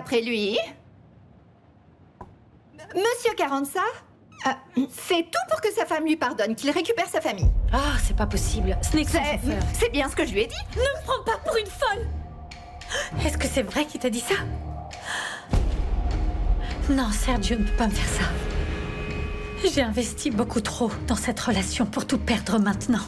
après lui. Monsieur Carranza, c'est tout pour que sa femme lui pardonne, qu'il récupère sa famille. Ah, c'est pas possible. Ce n'est que son chauffeur. C'est bien ce que je lui ai dit. Ne me prends pas pour une folle. Est-ce que c'est vrai qu'il t'a dit ça? Non, Sergio ne peut pas me faire ça. J'ai investi beaucoup trop dans cette relation pour tout perdre maintenant.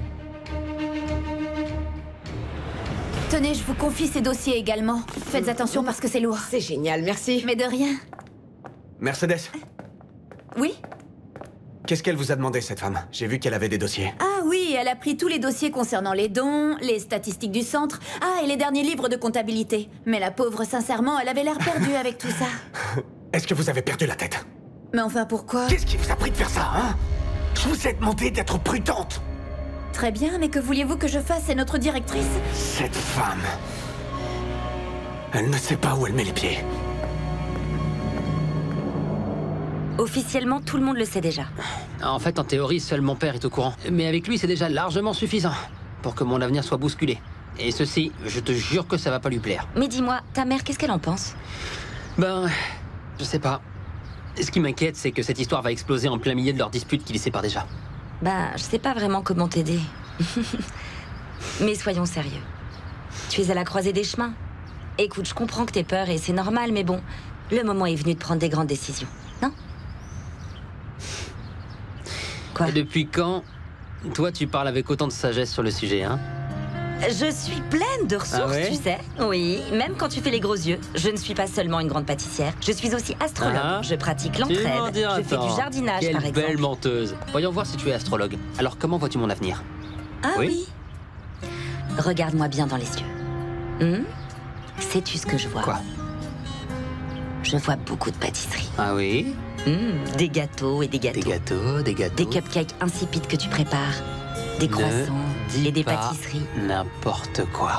Tenez, je vous confie ces dossiers également. Faites attention parce que c'est lourd. C'est génial, merci. Mais de rien. Mercedes, Oui? qu'est-ce qu'elle vous a demandé, cette femme? J'ai vu qu'elle avait des dossiers. Ah oui, elle a pris tous les dossiers concernant les dons, les statistiques du centre, et les derniers livres de comptabilité. Mais la pauvre, sincèrement, elle avait l'air perdue avec tout ça. Est-ce que vous avez perdu la tête? Mais enfin, pourquoi? Qu'est-ce qui vous a pris de faire ça, hein? Je vous ai demandé d'être prudente. Très bien, mais que vouliez-vous que je fasse? C'est notre directrice. Cette femme... Elle ne sait pas où elle met les pieds. Officiellement, tout le monde le sait déjà. En fait, en théorie, seul mon père est au courant. Mais avec lui, c'est déjà largement suffisant pour que mon avenir soit bousculé. Et ceci, je te jure que ça va pas lui plaire. Mais dis-moi, ta mère, qu'est-ce qu'elle en pense? Ben, je sais pas. Ce qui m'inquiète, c'est que cette histoire va exploser en plein milieu de leur dispute qui les sépare déjà. Bah, je sais pas vraiment comment t'aider. Mais soyons sérieux. Tu es à la croisée des chemins. Écoute, je comprends que t'aies peur et c'est normal, mais bon, le moment est venu de prendre des grandes décisions, non? Quoi? Depuis quand, toi, tu parles avec autant de sagesse sur le sujet, hein? Je suis pleine de ressources, Ah ouais? tu sais. Oui, même quand tu fais les gros yeux. Je ne suis pas seulement une grande pâtissière, je suis aussi astrologue. Ah. Je pratique Tu m'en l'entraide, diras je fais du tant. jardinage, Quelle par exemple. belle menteuse. Voyons voir si tu es astrologue. Alors, comment vois-tu mon avenir? Ah Oui. oui, regarde-moi bien dans les yeux. Sais-tu ce que je vois? Quoi? Je vois beaucoup de pâtisseries. Ah oui? Des gâteaux et des gâteaux. Des gâteaux, des gâteaux... Des cupcakes insipides que tu prépares. Des croissants dis et des pas pâtisseries. n'importe quoi.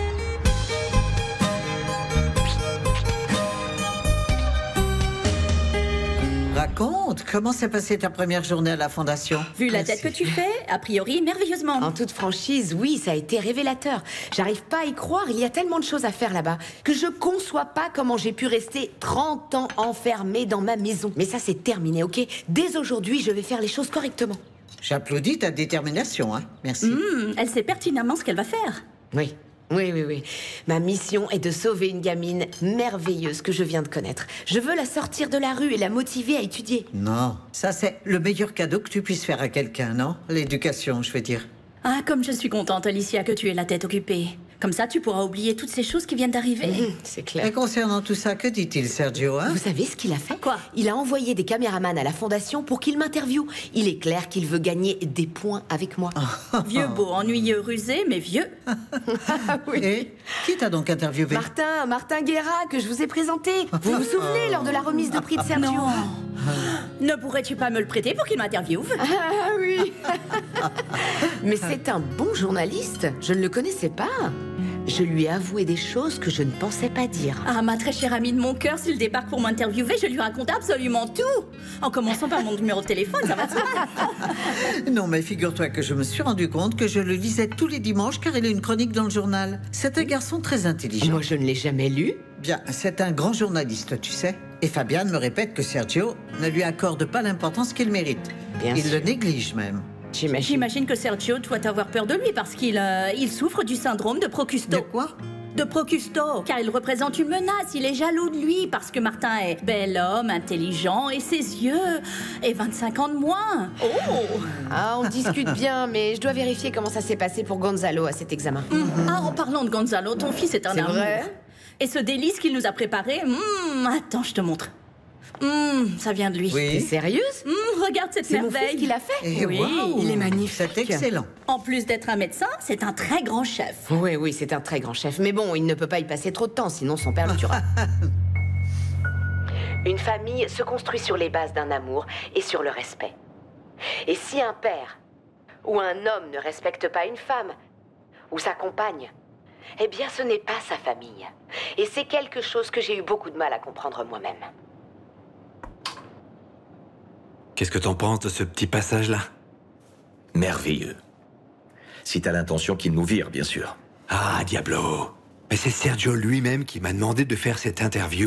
Raconte, comment s'est passée ta première journée à la Fondation? Vu la tête que tu fais, a priori, merveilleusement. En toute franchise, oui, ça a été révélateur. J'arrive pas à y croire, il y a tellement de choses à faire là-bas que je conçois pas comment j'ai pu rester 30 ans enfermée dans ma maison. Mais ça, c'est terminé, ok? Dès aujourd'hui, je vais faire les choses correctement. J'applaudis ta détermination, hein. Merci. Elle sait pertinemment ce qu'elle va faire. Oui. Oui. Ma mission est de sauver une gamine merveilleuse que je viens de connaître. Je veux la sortir de la rue et la motiver à étudier. Non, ça c'est le meilleur cadeau que tu puisses faire à quelqu'un, non? L'éducation, je veux dire. Ah, comme je suis contente, Alicia, que tu aies la tête occupée. Comme ça, tu pourras oublier toutes ces choses qui viennent d'arriver. C'est Et clair. concernant tout ça, que dit-il, Sergio, hein? Vous savez ce qu'il a fait? Quoi? Il a envoyé des caméramans à la fondation pour qu'ils m'interviewent. Il est clair qu'il veut gagner des points avec moi. Vieux beau, ennuyeux, rusé, mais vieux. Et qui t'a donc interviewé? Martin Guerra, que je vous ai présenté. Vous vous souvenez, lors de la remise de prix de Sergio? Non. Ne pourrais-tu pas me le prêter pour qu'il m'interviewe? Ah oui. Mais c'est un bon journaliste. Je ne le connaissais pas. Je lui ai avoué des choses que je ne pensais pas dire. Ah, ma très chère amie de mon cœur, s'il débarque pour m'interviewer, je lui raconte absolument tout. En commençant par mon numéro de téléphone, ça va de soi. Non, mais figure-toi que je me suis rendu compte que je le lisais tous les dimanches car il a une chronique dans le journal. C'est un garçon très intelligent. Moi, je ne l'ai jamais lu. Bien, c'est un grand journaliste, tu sais. Et Fabienne me répète que Sergio ne lui accorde pas l'importance qu'il mérite. Bien Il sûr. le néglige même. J'imagine que Sergio doit avoir peur de lui parce qu'il il souffre du syndrome de Procusto. De quoi? De Procusto, car il représente une menace. Il est jaloux de lui parce que Martin est bel homme, intelligent et ses yeux et 25 ans de moins. Oh! Ah, on discute bien, mais je dois vérifier comment ça s'est passé pour Gonzalo à cet examen. Ah, en parlant de Gonzalo, ton fils est un C'est amour. vrai? Et ce délice qu'il nous a préparé, attends, je te montre. Ça vient de lui. T'es Oui. sérieuse? Regarde cette C'est mon merveille. fils qui l'a fait? Et Oui, waouh, il est magnifique. C'est excellent. En plus d'être un médecin, c'est un très grand chef. Oui, c'est un très grand chef. Mais bon, il ne peut pas y passer trop de temps, sinon son père le tuera. Une famille se construit sur les bases d'un amour et sur le respect. Et si un père ou un homme ne respecte pas une femme ou sa compagne, eh bien ce n'est pas sa famille. Et c'est quelque chose que j'ai eu beaucoup de mal à comprendre moi-même. Qu'est-ce que t'en penses de ce petit passage-là? Merveilleux. Si t'as l'intention qu'il nous vire, bien sûr. Ah, Diablo. Mais c'est Sergio lui-même qui m'a demandé de faire cette interview.